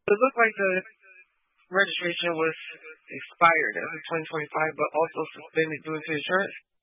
It looked like the registration was expired as of 2025, but also suspended due to insurance.